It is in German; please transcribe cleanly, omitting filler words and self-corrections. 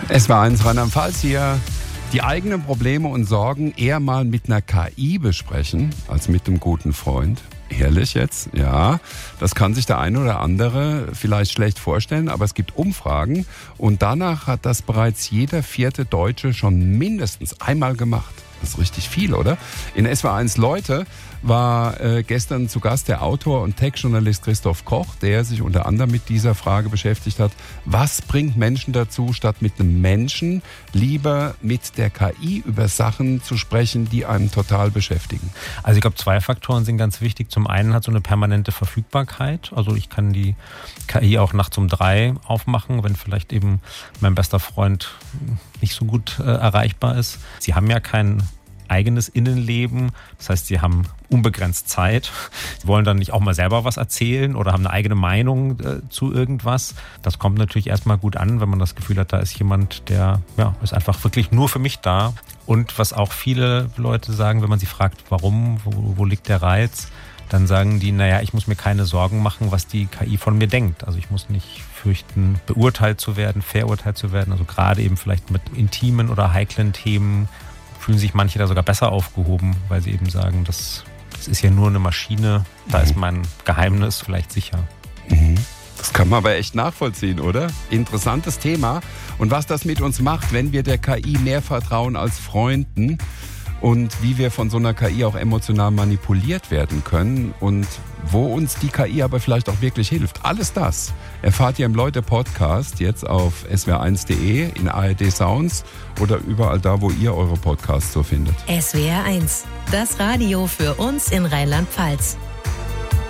Es war eins Rheinland-Pfalz hier. Die eigenen Probleme und Sorgen eher mal mit einer KI besprechen, als mit einem guten Freund. Ehrlich jetzt? Ja, das kann sich der eine oder andere vielleicht schlecht vorstellen, aber es gibt Umfragen und danach hat das bereits jeder 4. Deutsche schon mindestens einmal gemacht. Das ist richtig viel, oder? In SWR1 Leute war gestern zu Gast der Autor und Tech-Journalist Christoph Koch, der sich unter anderem mit dieser Frage beschäftigt hat. Was bringt Menschen dazu, statt mit einem Menschen lieber mit der KI über Sachen zu sprechen, die einem total beschäftigen? Also ich glaube, 2 Faktoren sind ganz wichtig. Zum einen hat so eine permanente Verfügbarkeit. Also ich kann die KI auch nachts um 3 aufmachen, wenn vielleicht eben mein bester Freund nicht so gut erreichbar ist. Sie haben ja kein eigenes Innenleben. Das heißt, sie haben unbegrenzt Zeit. Sie wollen dann nicht auch mal selber was erzählen oder haben eine eigene Meinung zu irgendwas. Das kommt natürlich erstmal gut an, wenn man das Gefühl hat, da ist jemand, der ist einfach wirklich nur für mich da. Und was auch viele Leute sagen, wenn man sie fragt, warum, wo liegt der Reiz, dann sagen die, ich muss mir keine Sorgen machen, was die KI von mir denkt. Also ich muss nicht fürchten, beurteilt zu werden, verurteilt zu werden. Also gerade eben vielleicht mit intimen oder heiklen Themen fühlen sich manche da sogar besser aufgehoben, weil sie eben sagen, das ist ja nur eine Maschine, da ist mein Geheimnis vielleicht sicher. Das kann man aber echt nachvollziehen, oder? Interessantes Thema. Und was das mit uns macht, wenn wir der KI mehr vertrauen als Freunden und wie wir von so einer KI auch emotional manipuliert werden können und wo uns die KI aber vielleicht auch wirklich hilft. Alles das erfahrt ihr im Leute-Podcast jetzt auf swr1.de, in ARD Sounds oder überall da, wo ihr eure Podcasts so findet. SWR1, das Radio für uns in Rheinland-Pfalz.